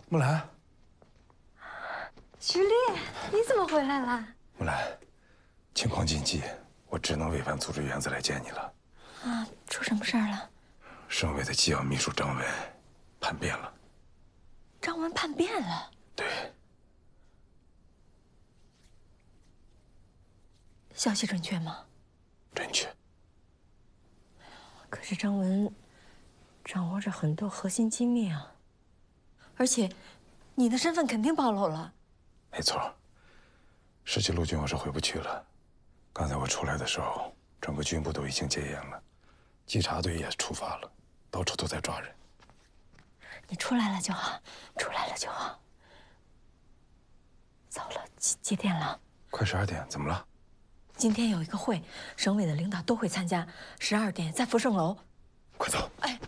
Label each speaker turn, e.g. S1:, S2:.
S1: 木兰，
S2: 徐丽，你怎么回来了？
S1: 木兰，情况紧急，我只能委派组织员子来见你了。
S2: 啊，出什么事儿了？
S1: 省委的机要秘书张文叛变了。
S2: 张文叛变了？
S1: 对。
S2: 消息准确吗？
S1: 准确。
S2: 可是张文掌握着很多核心机密啊，而且你的身份肯定暴露了。
S1: 没错，17路军我是回不去了。刚才我出来的时候，整个军部都已经戒严了，稽查队也出发了，到处都在抓人。
S2: 你出来了就好，出来了就好。糟了，几点了？
S1: 快12点，怎么了？
S2: 今天有一个会，省委的领导都会参加，12点在福盛楼。
S1: 快走！
S2: 哎。